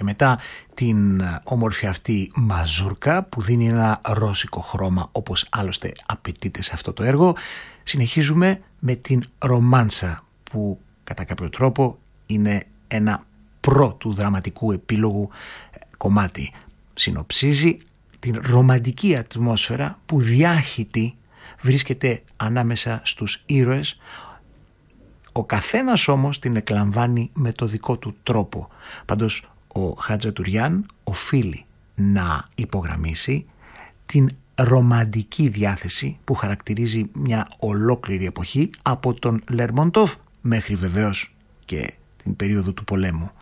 και μετά την όμορφη αυτή μαζούρκα που δίνει ένα ρώσικο χρώμα, όπως άλλωστε απαιτείται σε αυτό το έργο, συνεχίζουμε με την ρομάνσα που κατά κάποιο τρόπο είναι ένα του δραματικού επίλογου κομμάτι. Συνοψίζει την ρομαντική ατμόσφαιρα που διάχυτη βρίσκεται ανάμεσα στους ήρωες. Ο καθένας όμως την εκλαμβάνει με το δικό του τρόπο. Πάντως ο Χατζατουριάν οφείλει να υπογραμμίσει την ρομαντική διάθεση που χαρακτηρίζει μια ολόκληρη εποχή από τον Λερμοντόφ μέχρι βεβαίως και την περίοδο του πολέμου.